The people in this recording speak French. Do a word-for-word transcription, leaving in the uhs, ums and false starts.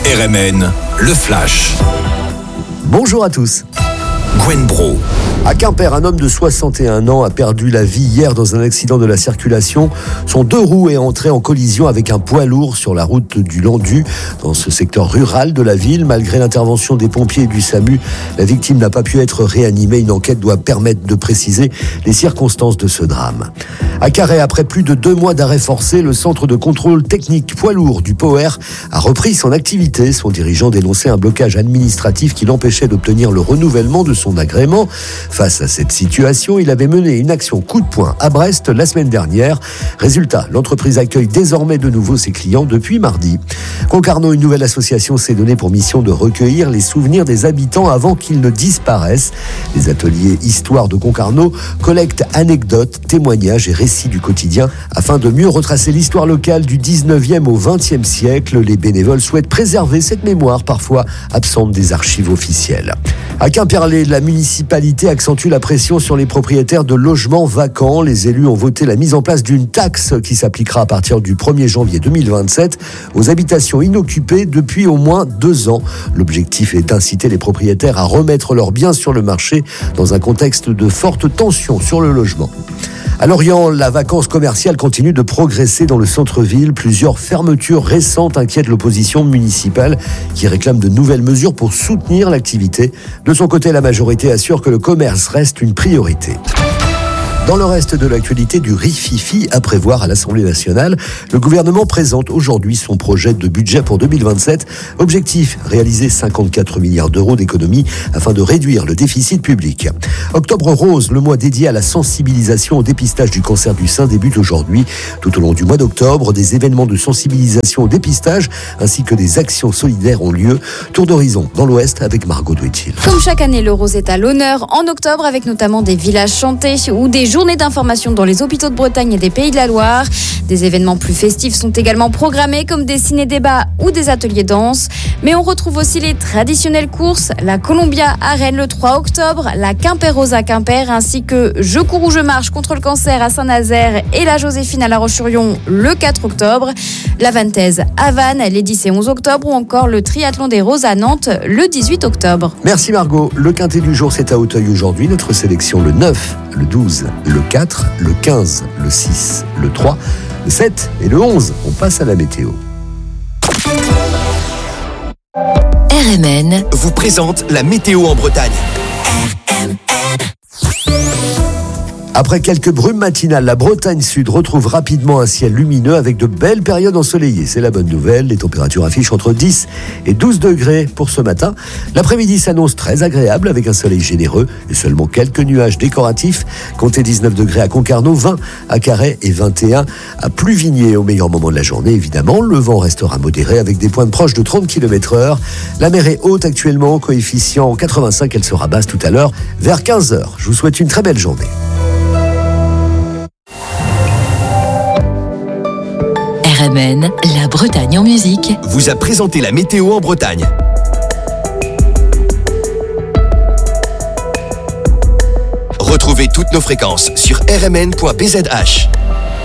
R M N, le Flash. Bonjour à tous. Gwen Bro. À Quimper, un homme de soixante et un ans a perdu la vie hier dans un accident de la circulation. Son deux roues est entré en collision avec un poids lourd sur la route du Landu, dans ce secteur rural de la ville. Malgré l'intervention des pompiers et du SAMU, la victime n'a pas pu être réanimée. Une enquête doit permettre de préciser les circonstances de ce drame. À Carhaix, après plus de deux mois d'arrêt forcé, le centre de contrôle technique poids lourd du Power a repris son activité. Son dirigeant dénonçait un blocage administratif qui l'empêchait d'obtenir le renouvellement de son agrément. Face à cette situation, il avait mené une action coup de poing à Brest la semaine dernière. Résultat, l'entreprise accueille désormais de nouveau ses clients depuis mardi. Concarneau, une nouvelle association s'est donnée pour mission de recueillir les souvenirs des habitants avant qu'ils ne disparaissent. Les ateliers Histoire de Concarneau collectent anecdotes, témoignages et récits du quotidien afin de mieux retracer l'histoire locale du dix-neuvième au vingtième siècle. Les bénévoles souhaitent préserver cette mémoire parfois absente des archives officielles. À Quimperlé, la municipalité accentue la pression sur les propriétaires de logements vacants. Les élus ont voté la mise en place d'une taxe qui s'appliquera à partir du premier janvier deux mille vingt-sept aux habitations inoccupées depuis au moins deux ans. L'objectif est d'inciter les propriétaires à remettre leurs biens sur le marché dans un contexte de forte tension sur le logement. À Lorient, la vacance commerciale continue de progresser dans le centre-ville. Plusieurs fermetures récentes inquiètent l'opposition municipale qui réclame de nouvelles mesures pour soutenir l'activité. De son côté, la majorité assure que le commerce reste une priorité. Dans le reste de l'actualité du rififi à prévoir à l'Assemblée nationale, le gouvernement présente aujourd'hui son projet de budget pour deux mille vingt-sept. Objectif, réaliser cinquante-quatre milliards d'euros d'économies afin de réduire le déficit public. Octobre rose, le mois dédié à la sensibilisation au dépistage du cancer du sein débute aujourd'hui. Tout au long du mois d'octobre, des événements de sensibilisation au dépistage ainsi que des actions solidaires ont lieu. Tour d'horizon dans l'Ouest avec Margot Douetil. Comme chaque année, le rose est à l'honneur en octobre avec notamment des villages chantés ou des journées d'information dans les hôpitaux de Bretagne et des Pays de la Loire. Des événements plus festifs sont également programmés comme des ciné-débats ou des ateliers danse. Mais on retrouve aussi les traditionnelles courses, la Columbia à Rennes le trois octobre, la Quimper Rose à Quimper ainsi que Je cours ou je marche contre le cancer à Saint-Nazaire et la Joséphine à La Roche-sur-Yon le quatre octobre, la Vantaise à Vannes les dix et onze octobre ou encore le triathlon des Roses à Nantes le dix-huit octobre. Merci Margot. Le quintet du jour, c'est à Auteuil aujourd'hui. Notre sélection le neuf, le douze, le quatre, le quinze, le six, le trois, le sept et le onze. On passe à la météo. R M N vous présente la météo en Bretagne. Après quelques brumes matinales, la Bretagne Sud retrouve rapidement un ciel lumineux avec de belles périodes ensoleillées. C'est la bonne nouvelle. Les températures affichent entre dix et douze degrés pour ce matin. L'après-midi s'annonce très agréable avec un soleil généreux et seulement quelques nuages décoratifs. Comptez dix-neuf degrés à Concarneau, vingt à Carhaix et vingt et un à Pluvigné au meilleur moment de la journée. Évidemment, le vent restera modéré avec des pointes proches de trente kilomètres heure. La mer est haute actuellement, coefficient quatre-vingt-cinq. Elle sera basse tout à l'heure vers quinze heures. Je vous souhaite une très belle journée. R M N, la Bretagne en musique, vous a présenté la météo en Bretagne. Retrouvez toutes nos fréquences sur r m n point b z h.